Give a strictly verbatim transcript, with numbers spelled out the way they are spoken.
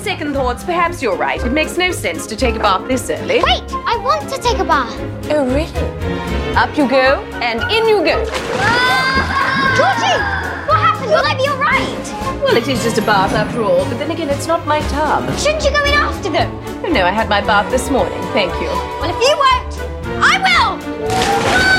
second thoughts, perhaps you're right. It makes no sense to take a bath this early. Wait, I want to take a bath. Oh, really? Up you go, and in you go. Ah! Georgie, what happened? Will I be all right? Well, it is just a bath after all, but then again, it's not my tub. Shouldn't you go in after them? Oh, no, I had my bath this morning. Thank you. Well, if you won't, I will! Ah!